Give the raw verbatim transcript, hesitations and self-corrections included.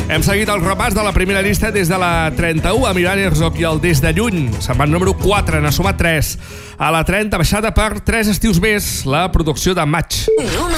Hem seguit el repàs de la primera llista des de la trenta-u a Miran Herzog i el Des de Lluny. Se'n va número quatre, n'ha sumat tres. A la trenta, baixada per tres estius més, la producció de Maig.